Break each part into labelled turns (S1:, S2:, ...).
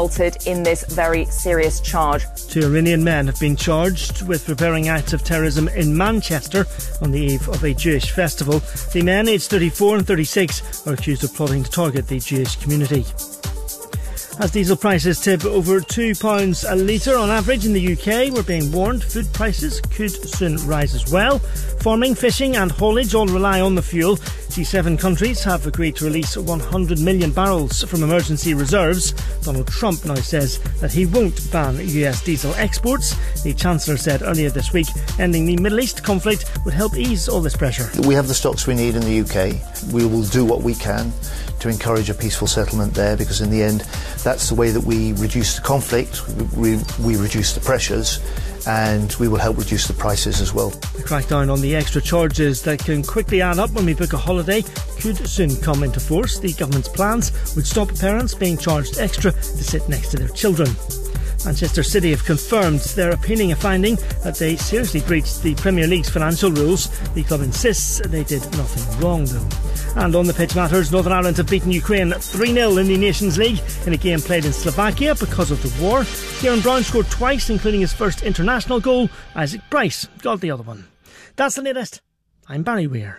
S1: in this very serious charge.
S2: 2 Iranian men have been charged with preparing acts of terrorism in Manchester on the eve of a Jewish festival. The men, aged 34 and 36, are accused of plotting to target the Jewish community. As diesel prices tip over £2 a litre on average in the UK, we're being warned food prices could soon rise as well. Farming, fishing and haulage all rely on the fuel. G7 countries have agreed to release 100 million barrels from emergency reserves. Donald Trump now says that he won't ban US diesel exports. The Chancellor said earlier this week ending the Middle East conflict would help ease all this pressure.
S3: We have the stocks we need in the UK. We will do what we can to encourage a peaceful settlement there, because in the end that's the way that we reduce the conflict, we reduce the pressures, and we will help reduce the prices as well.
S2: The crackdown on the extra charges that can quickly add up when we book a holiday could soon come into force. The government's plans would stop parents being charged extra to sit next to their children. Manchester City have confirmed they're appealing a finding that they seriously breached the Premier League's financial rules. The club insists they did nothing wrong though. And on the pitch matters, Northern Ireland have beaten Ukraine 3-0 in the Nations League in a game played in Slovakia because of the war. Kieran Brown scored twice, including his first international goal. Isaac Bryce got the other one. That's the latest. I'm Barry Weir.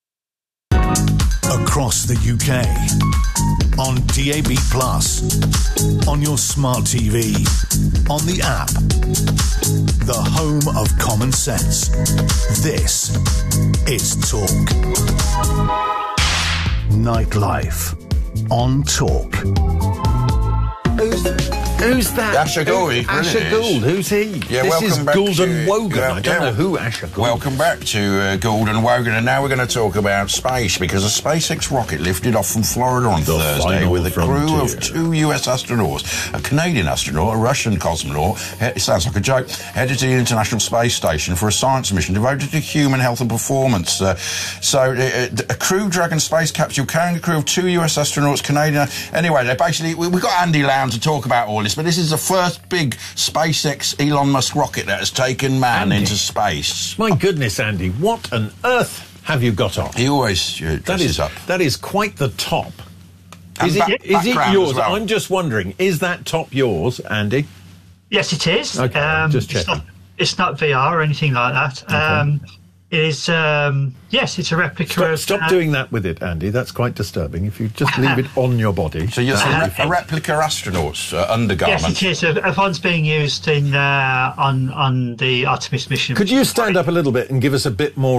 S4: Across the UK, on DAB+, on your smart TV, on the app, the home of common sense. This is Talk. Nightlife on Talk.
S5: Who's that?
S6: Asher Gould.
S5: Asher Gould. Who's he?
S6: Yeah,
S5: this is Gould and Wogan.
S6: Yeah,
S5: I don't know who Asher Gould.
S6: Welcome back to Gould and Wogan, and now we're going to talk about space, because a SpaceX rocket lifted off from Florida on Thursday with a crew of 2 US astronauts, a Canadian astronaut, a Russian cosmonaut. It sounds like a joke. Headed to the International Space Station for a science mission devoted to human health and performance. A Crew Dragon space capsule carrying a crew of 2 US astronauts, Canadian. Anyway, they basically we've got Andy Lown to talk about all this. But this is the first big SpaceX Elon Musk rocket that has taken man into space.
S5: My goodness, Andy, what on earth have you got on?
S6: He always dresses up.
S5: That is quite the top. Is
S6: And
S5: it yours?
S6: well.
S5: I'm just wondering, is that top yours, Andy?
S7: Yes, it is.
S5: Okay, just checking.
S7: It's not VR or anything like that.
S5: Okay.
S7: It is, yes, it's a replica
S5: Stop doing that with it, Andy. That's quite disturbing. If you just leave it on your body.
S6: So you're saying a replica astronaut's undergarment?
S7: Yes, it is. One's being used in on the Artemis mission.
S5: Could you stand up a little bit and give us a bit more